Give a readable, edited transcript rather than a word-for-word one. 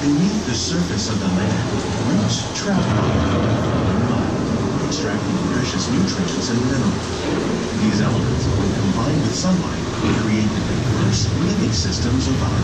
Beneath the surface of the land, roots travel through the mud, extracting precious nutrients and minerals. These elements, when combined with sunlight, create the diverse living systems of our